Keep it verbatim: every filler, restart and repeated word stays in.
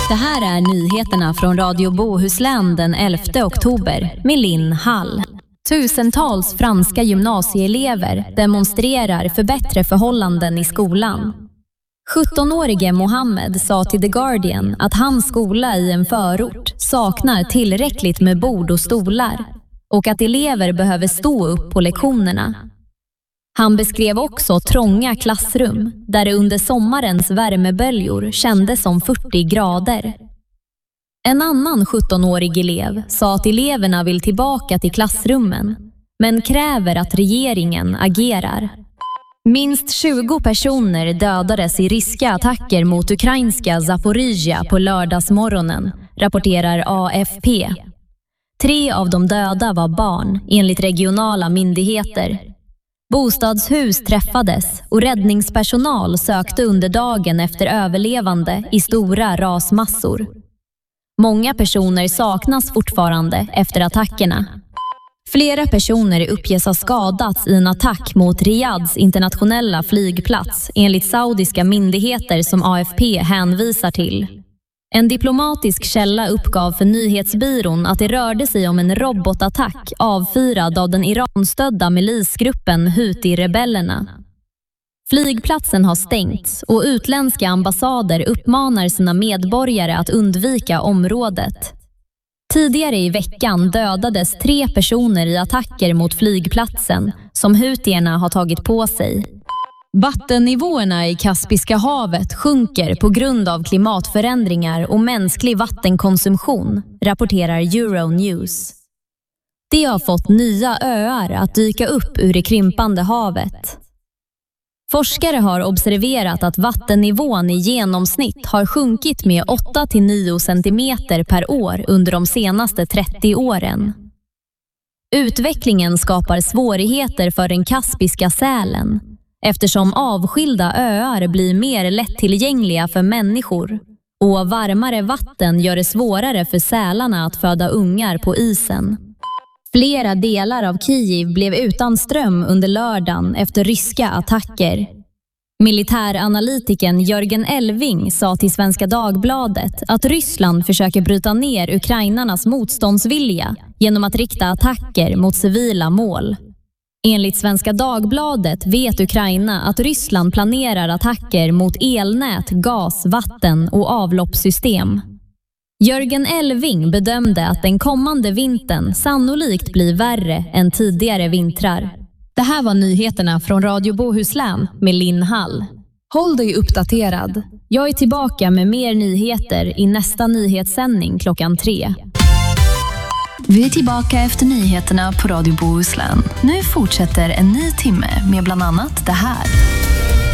Det här är nyheterna från Radio Bohuslän den elfte oktober med Linn Hall. Tusentals franska gymnasieelever demonstrerar för bättre förhållanden i skolan. sjuttonårige Mohammed sa till The Guardian att hans skola i en förort saknar tillräckligt med bord och stolar och att elever behöver stå upp på lektionerna. Han beskrev också trånga klassrum där det under sommarens värmeböljor kändes som fyrtio grader. En annan sjuttonårig elev sa att eleverna vill tillbaka till klassrummen men kräver att regeringen agerar. Minst tjugo personer dödades i ryska attacker mot ukrainska Zaporizjzja på lördagsmorgonen, rapporterar A F P. Tre av de döda var barn, enligt regionala myndigheter. Bostadshus träffades och räddningspersonal sökte under dagen efter överlevande i stora rasmassor. Många personer saknas fortfarande efter attackerna. Flera personer uppges ha skadats i en attack mot Riyads internationella flygplats, enligt saudiska myndigheter som A F P hänvisar till. En diplomatisk källa uppgav för nyhetsbyrån att det rörde sig om en robotattack avfyrad av den Iran-stödda milisgruppen Houthi-rebellerna. Flygplatsen har stängts och utländska ambassader uppmanar sina medborgare att undvika området. Tidigare i veckan dödades tre personer i attacker mot flygplatsen som Houthierna har tagit på sig. Vattennivåerna i Kaspiska havet sjunker på grund av klimatförändringar och mänsklig vattenkonsumtion, rapporterar Euronews. Det har fått nya öar att dyka upp ur det krympande havet. Forskare har observerat att vattennivån i genomsnitt har sjunkit med åtta till nio centimeter per år under de senaste trettio åren. Utvecklingen skapar svårigheter för den kaspiska sälen, eftersom avskilda öar blir mer lättillgängliga för människor och varmare vatten gör det svårare för sälarna att föda ungar på isen. Flera delar av Kiev blev utan ström under lördagen efter ryska attacker. Militäranalytikern Jörgen Elving sa till Svenska Dagbladet att Ryssland försöker bryta ner ukrainarnas motståndsvilja genom att rikta attacker mot civila mål. Enligt Svenska Dagbladet vet Ukraina att Ryssland planerar attacker mot elnät, gas, vatten och avloppssystem. Jörgen Elving bedömde att den kommande vintern sannolikt blir värre än tidigare vintrar. Det här var nyheterna från Radio Bohuslän med Linn Hall. Håll dig uppdaterad. Jag är tillbaka med mer nyheter i nästa nyhetssändning klockan tre. Vi är tillbaka efter nyheterna på Radio Bohuslän. Nu fortsätter en ny timme med bland annat det här.